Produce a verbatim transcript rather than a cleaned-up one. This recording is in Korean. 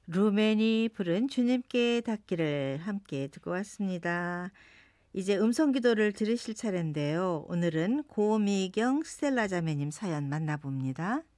루멘이 부른 주님께 닿기를 함께 듣고 왔습니다. 이제 음성 기도를 들으실 차례인데요. 오늘은 고미경 스텔라 자매님 사연 만나봅니다.